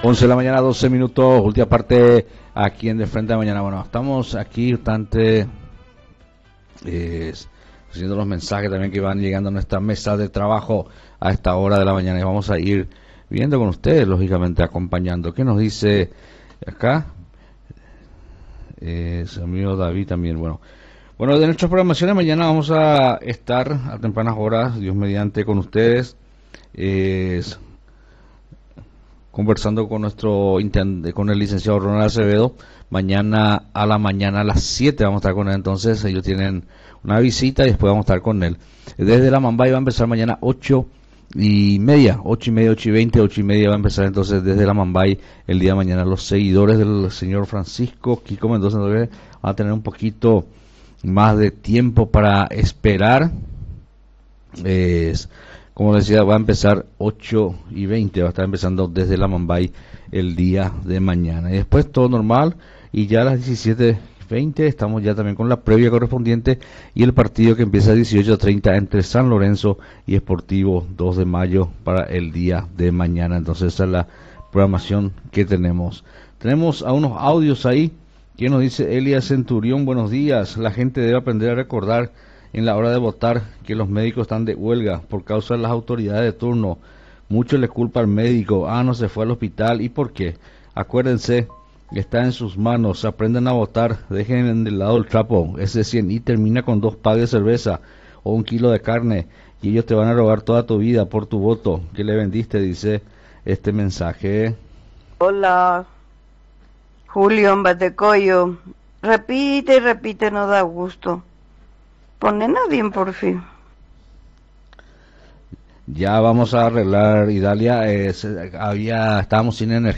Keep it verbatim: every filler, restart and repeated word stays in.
once de la mañana, doce minutos, última parte aquí en De Frente de Mañana. Bueno, estamos aquí bastante eh, haciendo los mensajes también que van llegando a nuestra mesa de trabajo a esta hora de la mañana, y vamos a ir viendo con ustedes, lógicamente acompañando. ¿Qué nos dice acá? Eh, su amigo David también. Bueno, bueno, de nuestras programaciones mañana vamos a estar a tempranas horas, Dios mediante, con ustedes. Eh, conversando con nuestro con el licenciado Ronald Acevedo. Mañana a la mañana a las siete vamos a estar con él. Entonces ellos tienen una visita y después vamos a estar con él desde la Mambay. Va a empezar mañana ocho y media, ocho y media, ocho y veinte, ocho y media va a empezar entonces desde la Mambay el día de mañana. Los seguidores del señor Francisco Kiko Mendoza van a tener un poquito más de tiempo para esperar. Es Como les decía, va a empezar ocho y veinte, va a estar empezando desde la Mambay el día de mañana. Y después todo normal, y ya a las diecisiete veinte estamos ya también con la previa correspondiente y el partido que empieza a dieciocho treinta entre San Lorenzo y Sportivo dos de mayo para el día de mañana. Entonces esa es la programación que tenemos. Tenemos a unos audios ahí que nos dice Elias Centurión: buenos días, la gente debe aprender a recordar en la hora de votar que los médicos están de huelga por causa de las autoridades de turno. Mucho le culpa al médico. Ah, no se fue al hospital. ¿Y por qué? Acuérdense, está en sus manos. Aprendan a votar. Dejen de lado el trapo. Ese cien y termina con dos packs de cerveza o un kilo de carne. Y ellos te van a robar toda tu vida por tu voto que le vendiste, dice este mensaje. Hola, Julio en Batecoyo. Repite y repite, no da gusto. Ponen a bien por fin. Ya vamos a arreglar, Idalia. Eh, había, estábamos sin energía.